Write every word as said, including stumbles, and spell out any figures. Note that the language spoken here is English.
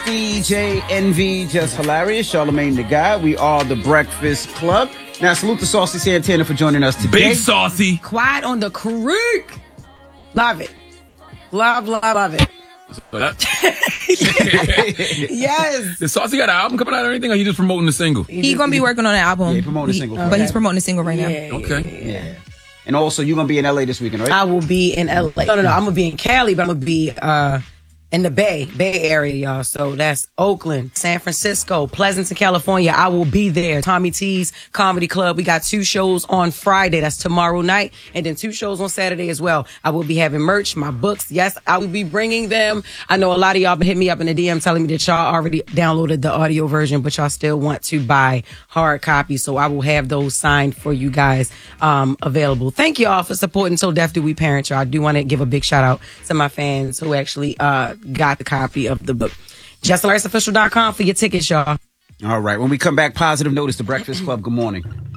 Saucy, J, Envy, Just Hilarious, Charlamagne the Guy. We are the Breakfast Club. Now, salute to Saucy Santana for joining us today. Big Saucy. Quiet on the creek. Love it. Love, love, love it. Yes. Does Saucy got an album coming out or anything, or he just promoting the single? He's going to be working on an album. Yeah, promoting the He- single. But Okay. he's promoting the single right Yeah, now. Okay. Yeah. And also, you're going to be in L A this weekend, right? I will be in L A. No, no, no. I'm going to be in Cali, but I'm going to be uh, in the Bay, Bay Area, y'all. So that's Oakland, San Francisco, Pleasanton, California. I will be there. Tommy T's Comedy Club. We got two shows on Friday. That's tomorrow night. And then two shows on Saturday as well. I will be having merch, my books. Yes, I will be bringing them. I know a lot of y'all been hitting me up in the D M telling me that y'all already downloaded the audio version, but y'all still want to buy hard copies. So I will have those signed for you guys um, available. Thank y'all for supporting So Deaf Do We Parent, y'all. I do want to give a big shout out to my fans who actually uh, got the copy of the book. just hilarious official dot com for your tickets, y'all. All right. When we come back, positive notice, the Breakfast Club. Good morning.